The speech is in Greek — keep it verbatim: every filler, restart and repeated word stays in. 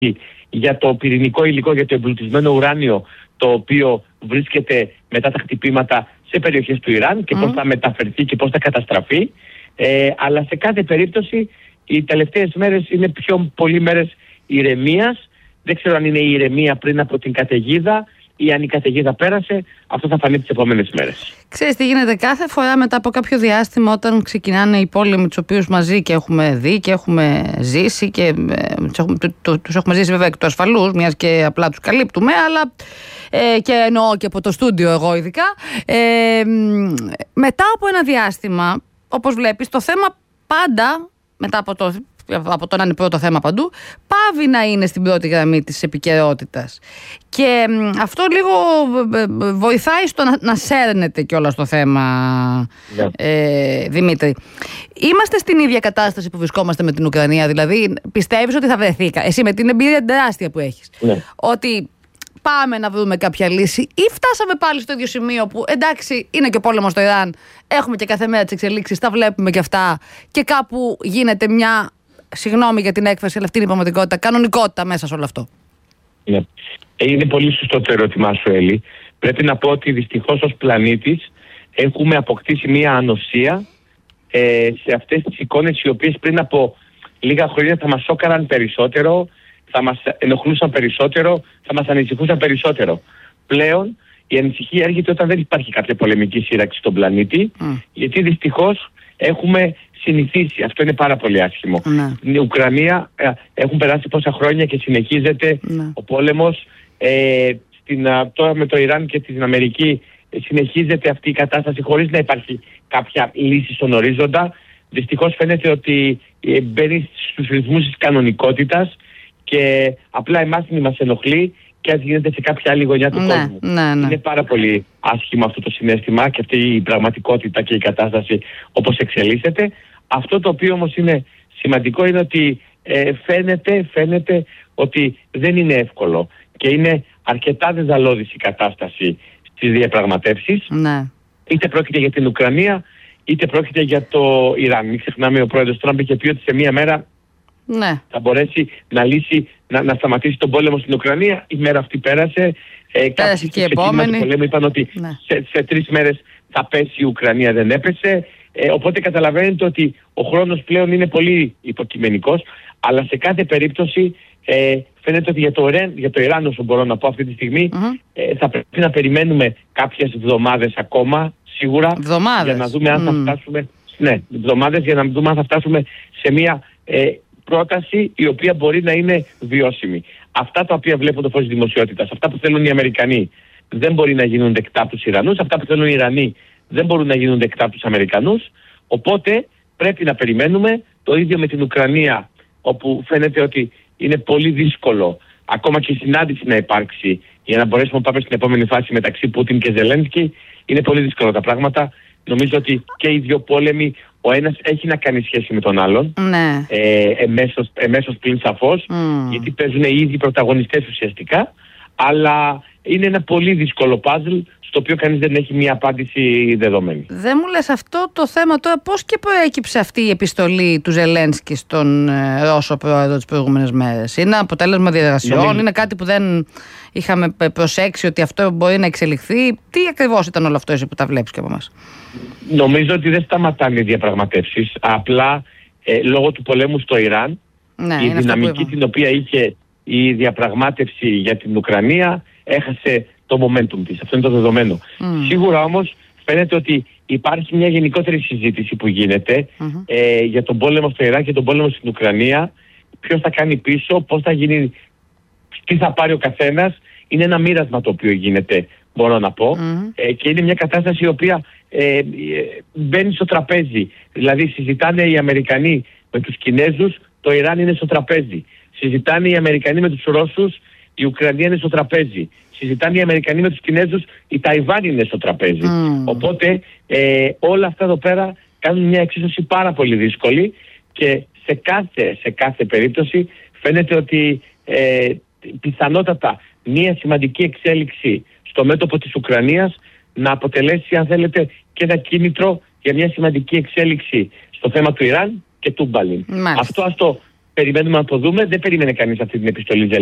για το πυρηνικό υλικό, για το εμπλουτισμένο ουράνιο, το οποίο βρίσκεται μετά τα χτυπήματα σε περιοχές του Ιράν και mm. πώς θα μεταφερθεί και πώς θα καταστραφεί. Ε, αλλά σε κάθε περίπτωση οι τελευταίες μέρες είναι πιο πολλοί μέρες ηρεμίας. Δεν ξέρω αν είναι η ηρεμία πριν από την καταιγίδα ή αν η καταιγίδα πέρασε. Αυτό θα φανεί τις επόμενες μέρες. Ξέρεις τι γίνεται κάθε φορά μετά από κάποιο διάστημα, όταν ξεκινάνε οι πόλεμοι, τους οποίους μαζί και έχουμε δει και έχουμε ζήσει και ε, τους, έχουμε, το, το, τους έχουμε ζήσει βέβαια εκ του ασφαλούς, μιας και απλά τους καλύπτουμε, αλλά ε, και εννοώ και από το στούντιο εγώ ειδικά. Ε, μετά από ένα διάστημα, όπως βλέπεις, το θέμα πάντα, μετά από το... από το να είναι πρώτο θέμα παντού, πάβει να είναι στην πρώτη γραμμή της επικαιρότητας. Και αυτό λίγο βοηθάει στο να, να σέρνεται κιόλας το θέμα, yeah. ε, Δημήτρη. Είμαστε στην ίδια κατάσταση που βρισκόμαστε με την Ουκρανία, δηλαδή πιστεύεις ότι θα βρεθεί, εσύ με την εμπειρία τεράστια που έχεις, yeah. ότι πάμε να βρούμε κάποια λύση, ή φτάσαμε πάλι στο ίδιο σημείο που εντάξει είναι και ο πόλεμος στο Ιράν, έχουμε και κάθε μέρα τις εξελίξεις, τα βλέπουμε και αυτά και κάπου γίνεται μια, συγγνώμη για την έκφραση, αλλά αυτή είναι η πραγματικότητα, κανονικότητα μέσα σε όλο αυτό. Ναι. Είναι πολύ σωστό το ερώτημά σου, Έλλη. Πρέπει να πω ότι δυστυχώς ως πλανήτης έχουμε αποκτήσει μια ανοσία ε, σε αυτές τις εικόνες οι οποίες πριν από λίγα χρόνια θα μας σόκαραν περισσότερο, θα μας ενοχλούσαν περισσότερο, θα μας ανησυχούσαν περισσότερο. Πλέον η ανησυχία έρχεται όταν δεν υπάρχει κάποια πολεμική σύραξη στον πλανήτη, mm. γιατί δυστυχώς έχουμε συνηθίσει. Αυτό είναι πάρα πολύ άσχημο. Mm. Στην Ουκρανία ε, έχουν περάσει πόσα χρόνια και συνεχίζεται mm. ο πόλεμος. Ε, στην, τώρα με το Ιράν και την Αμερική ε, συνεχίζεται αυτή η κατάσταση χωρίς να υπάρχει κάποια λύση στον ορίζοντα. Δυστυχώς φαίνεται ότι ε, μπαίνει στους ρυθμούς της κανονικότητας και απλά εμάς μη μας ενοχλεί και ας γίνεται σε κάποια άλλη γωνιά του ναι, κόσμου. Ναι, ναι. Είναι πάρα πολύ άσχημο αυτό το συναίσθημα και αυτή η πραγματικότητα και η κατάσταση όπως εξελίσσεται. Αυτό το οποίο όμως είναι σημαντικό είναι ότι ε, φαίνεται, φαίνεται ότι δεν είναι εύκολο και είναι αρκετά δεδαλώδης η κατάσταση στις διαπραγματεύσεις. Ναι. Είτε πρόκειται για την Ουκρανία είτε πρόκειται για το Ιράν. Μην ξεχνάμε, ο πρόεδρος Τραμπ είχε πει ότι σε μία μέρα ναι. θα μπορέσει να λύσει, να, να σταματήσει τον πόλεμο στην Ουκρανία. Η μέρα αυτή πέρασε. Ε, πέρασε και η επόμενη. Πολέμου είπαν ότι ναι. σε, σε τρεις μέρες θα πέσει η Ουκρανία, δεν έπεσε. Ε, οπότε καταλαβαίνετε ότι ο χρόνος πλέον είναι πολύ υποκειμενικός, αλλά σε κάθε περίπτωση ε, φαίνεται ότι για το, για το Ιράν, όσο μπορώ να πω αυτή τη στιγμή, mm-hmm. ε, θα πρέπει να περιμένουμε κάποιες εβδομάδες ακόμα, σίγουρα, εβδομάδες. για να δούμε αν mm. θα φτάσουμε, ναι, εβδομάδες για να δούμε αν θα φτάσουμε σε μια ε, πρόταση η οποία μπορεί να είναι βιώσιμη. Αυτά τα οποία βλέπουν το φως της δημοσιότητας, αυτά που θέλουν οι Αμερικανοί, δεν μπορεί να γίνουν δεκτά από τους Ιρανούς, αυτά που θέλουν οι Ιρανοί δεν μπορούν να γίνουν δεκτά από τους Αμερικανούς. Οπότε πρέπει να περιμένουμε. Το ίδιο με την Ουκρανία, όπου φαίνεται ότι είναι πολύ δύσκολο ακόμα και η συνάντηση να υπάρξει για να μπορέσουμε να πάμε στην επόμενη φάση μεταξύ Πούτιν και Ζελένσκι. Είναι πολύ δύσκολα τα πράγματα. Νομίζω ότι και οι δύο πόλεμοι, ο ένας έχει να κάνει σχέση με τον άλλον. Ναι. Ε, εμέσως, εμέσως πλην σαφώς, mm. γιατί παίζουν οι ίδιοι πρωταγωνιστές ουσιαστικά. Αλλά είναι ένα πολύ δύσκολο παζλ στο οποίο κανείς δεν έχει μια απάντηση δεδομένη. Δεν μου λες αυτό το θέμα τώρα, πώς και προέκυψε αυτή η επιστολή του Ζελένσκι στον ε, Ρώσο πρόεδρο τις προηγούμενες μέρες? Είναι αποτέλεσμα διαδρασιών, Νομίζω... είναι κάτι που δεν είχαμε προσέξει ότι αυτό μπορεί να εξελιχθεί? Τι ακριβώς ήταν όλο αυτό εσύ που τα βλέπεις και από εμάς? Νομίζω ότι δεν σταματάνε οι διαπραγματεύσεις. Απλά ε, λόγω του πολέμου στο Ιράν, ναι, η δυναμική την οποία είχε η διαπραγμάτευση για την Ουκρανία έχασε το momentum της. Αυτό είναι το δεδομένο. Mm. Σίγουρα όμως φαίνεται ότι υπάρχει μια γενικότερη συζήτηση που γίνεται mm-hmm. ε, για τον πόλεμο στο Ιράν και τον πόλεμο στην Ουκρανία. Ποιος θα κάνει πίσω, πώς θα γίνει, τι θα πάρει ο καθένας. Είναι ένα μοίρασμα το οποίο γίνεται, μπορώ να πω. Mm. Ε, και είναι μια κατάσταση η οποία ε, ε, μπαίνει στο τραπέζι. Δηλαδή συζητάνε οι Αμερικανοί με τους Κινέζους, το Ιράν είναι στο τραπέζι. Συζητάνε οι Αμερικανοί με τους Ρώσους, η Ουκρανία είναι στο τραπέζι. Συζητάνε οι Αμερικανοί με τους Κινέζους, η Ταϊβάν είναι στο τραπέζι. Mm. Οπότε ε, όλα αυτά εδώ πέρα κάνουν μια εξίσωση πάρα πολύ δύσκολη και σε κάθε, σε κάθε περίπτωση φαίνεται ότι ε, πιθανότατα μια σημαντική εξέλιξη στο μέτωπο της Ουκρανίας να αποτελέσει, αν θέλετε, και ένα κίνητρο για μια σημαντική εξέλιξη στο θέμα του Ιράν και του Μπαλίν. Αυτό ας το περιμένουμε να το δούμε. Δεν περίμενε κανείς αυτή την επιστολή